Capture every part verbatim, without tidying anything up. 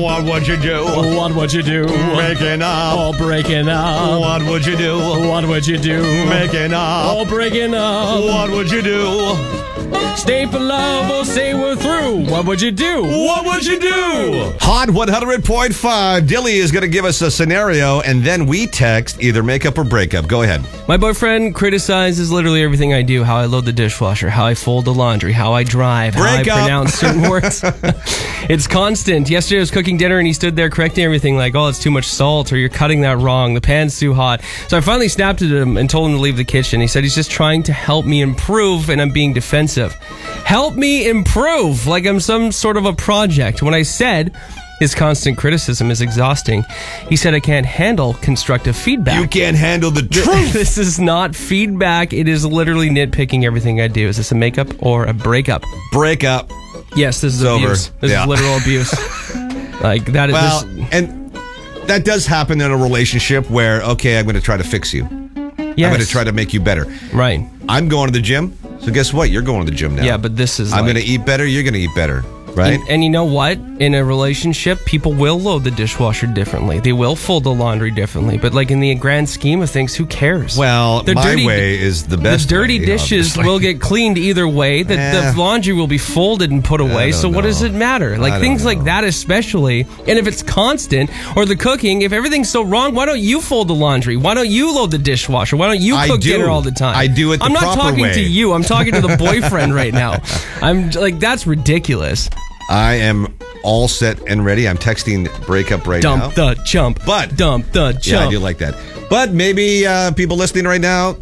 What would you do? What would you do? Making up. Oh, breaking up. What would you do? What would you do? Making up. Oh, breaking up. What would you do? Stay for love or say we're through. What would you do? What would you do? Hot one hundred point five. Dilly is going to give us a scenario, and then we text either makeup or breakup. Go ahead. My boyfriend criticizes literally everything I do, how I load the dishwasher, how I fold the laundry, how I drive, how Break I up. pronounce certain words. It's constant. Yesterday I was cooking dinner and he stood there correcting everything like, oh, it's too much salt, or you're cutting that wrong, the pan's too hot. So I finally snapped at him and told him to leave the kitchen. He said he's just trying to help me improve and I'm being defensive. Help me improve, like I'm some sort of a project. When I said his constant criticism is exhausting, he said I can't handle constructive feedback. You can't handle the truth. This is not feedback. It is literally nitpicking everything I do. Is this a makeup or a breakup? Breakup. Yes, this is It's over. abuse. This Yeah. is literal abuse. Like that is. Well, this, and that does happen in a relationship where, okay, I'm going to try to fix you. yes. I'm going to try to make you better. Right. I'm going to the gym, so guess what? You're going to the gym now. Yeah, but this is. I'm like, going to eat better. You're going to eat better. Right? And, and you know what? In a relationship, people will load the dishwasher differently. They will fold the laundry differently. But like in the grand scheme of things, who cares? Well, The my dirty- way is the best The dirty way, dishes obviously. will get cleaned either way. The, Eh. the laundry will be folded and put away. don't So what does know. it matter? Like I don't things like know. that especially. And if it's constant, or the cooking, if everything's so wrong, why don't you fold the laundry? Why don't you load the dishwasher? Why don't you I cook do. dinner all the time? I do it the I'm not proper talking way. to you. I'm talking to the boyfriend right now. I'm like, that's ridiculous. I am all set and ready. I'm texting breakup right now. Dump the chump. But- dump the chump. Yeah, I do like that. But maybe uh, people listening right now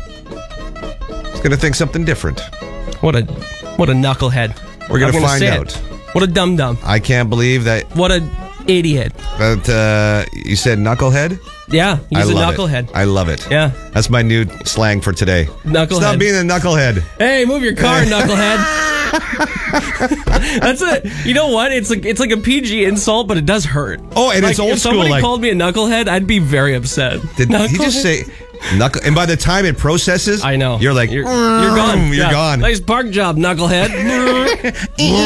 is going to think something different. What a what a knucklehead. We're gonna I'm find say it. out. What a dum dum. I can't believe that, What a idiot. that uh, you said knucklehead. Yeah, I he's a love knucklehead. it. I love it. Yeah. That's my new slang for today. Knucklehead. Stop being a knucklehead. Hey, move your car, knucklehead. That's a. You know what? It's like it's like a P G insult, but it does hurt. Oh, and like, it's old if school, somebody like- called me a knucklehead, I'd be very upset. Did he just Knucklehead? say knuckle? And by the time it processes, I know. You're like, you're, you're gone. You're Yeah. gone. Nice park job, knucklehead.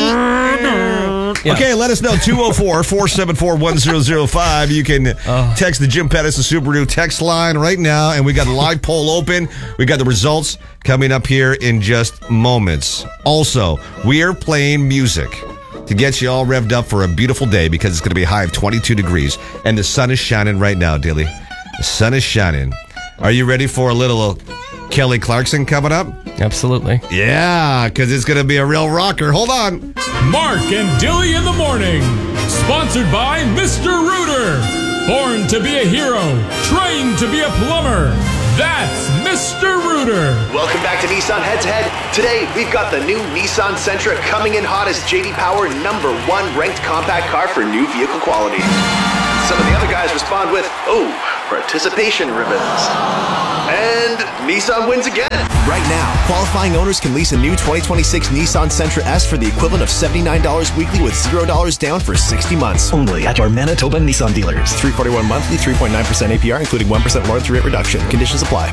Yeah. Okay, let us know. two oh four, four seven four, one oh oh five. You can text the Jim Pettis the Subaru text line right now, and we got a live poll open. We got the results coming up here in just moments. Also, we are playing music to get you all revved up for a beautiful day because it's going to be a high of twenty-two degrees, and the sun is shining right now, Dilly. The sun is shining. Are you ready for a little Kelly Clarkson coming up? Absolutely. Yeah, because it's going to be a real rocker. Hold on. Mark and Dilly in the morning. Sponsored by Mister Rooter. Born to be a hero, trained to be a plumber. That's Mister Rooter. Welcome back to Nissan Head to Head. Today, we've got the new Nissan Sentra coming in hot as J D Power number one ranked compact car for new vehicle quality. Some of the other guys respond with, oh, participation ribbons. And Nissan wins again. Right now, qualifying owners can lease a new twenty twenty-six Nissan Sentra S for the equivalent of seventy-nine dollars weekly with zero dollars down for sixty months. Only at your Manitoba Nissan dealers. three forty-one monthly, three point nine percent A P R, including one percent loyalty rate reduction. Conditions apply.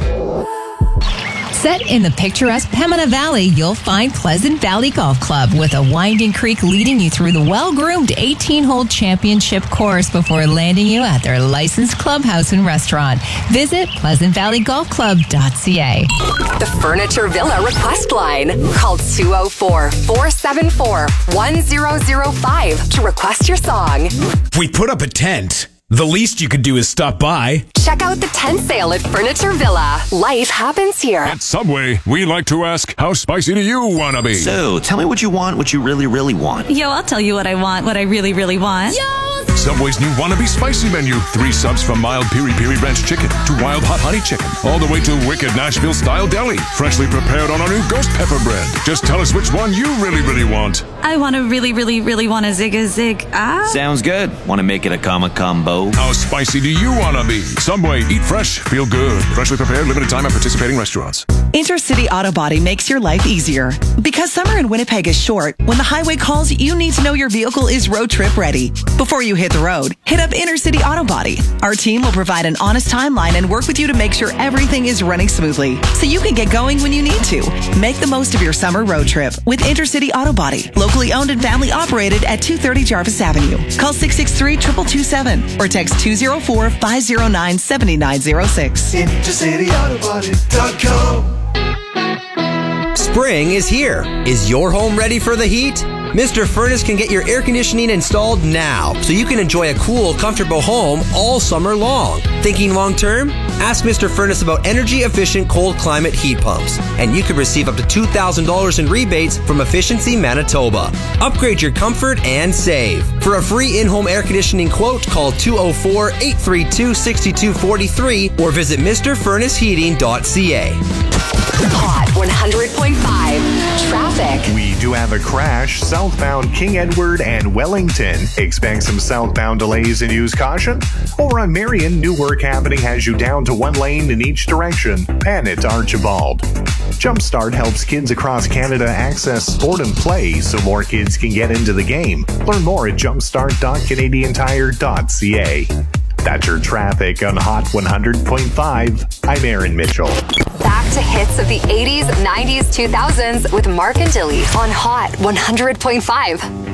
Set in the picturesque Pembina Valley, you'll find Pleasant Valley Golf Club with a winding creek leading you through the well-groomed eighteen-hole championship course before landing you at their licensed clubhouse and restaurant. Visit pleasant valley golf club dot c a. The Furniture Villa request line. Call two oh four, four seven four, one oh oh five to request your song. We put up a tent. The least you could do is stop by. Check out the tent sale at Furniture Villa. Life happens here. At Subway, we like to ask, how spicy do you want to be? So, tell me what you want, what you really, really want. Yo, I'll tell you what I want, what I really, really want. Yo! Subway's new Wannabe Spicy menu. Three subs from mild piri piri ranch chicken to wild hot honey chicken. All the way to wicked Nashville style deli. Freshly prepared on our new ghost pepper bread. Just tell us which one you really, really want. I want to really, really, really want a zig a zig. Ah. Sounds good. Want to make it a comma combo? How spicy do you want to be? Subway, eat fresh, feel good. Freshly prepared, limited time at participating restaurants. Intercity Auto Body makes your life easier. Because summer in Winnipeg is short, when the highway calls, you need to know your vehicle is road trip ready. Before you hit the road, hit up Intercity Auto Body. Our team will provide an honest timeline and work with you to make sure everything is running smoothly, so you can get going when you need to. Make the most of your summer road trip with Intercity Auto Body. Locally owned and family operated at two thirty Jarvis Avenue. Call six six three, two two two seven or text two oh four, five oh nine, seven nine oh six. Intercity Auto Body dot com. Spring is here. Is your home ready for the heat? Mister Furnace can get your air conditioning installed now, so you can enjoy a cool, comfortable home all summer long. Thinking long term? Ask Mister Furnace about energy-efficient cold climate heat pumps, and you could receive up to two thousand dollars in rebates from Efficiency Manitoba. Upgrade your comfort and save. For a free in-home air conditioning quote, call two oh four, eight three two, six two four three or visit Mr Furnace Heating dot c a. Hot one hundred point five traffic. We do have a crash southbound King Edward and Wellington. Expect some southbound delays and use caution. Over on Marion, new work happening has you down to one lane in each direction. And it's Archibald. Jumpstart helps kids across Canada access sport and play so more kids can get into the game. Learn more at jumpstart dot canadian tire dot c a. That's your traffic on Hot one hundred point five. I'm Aaron Mitchell. Back to hits of the eighties, nineties, two thousands with Mark and Dilly on Hot one hundred point five.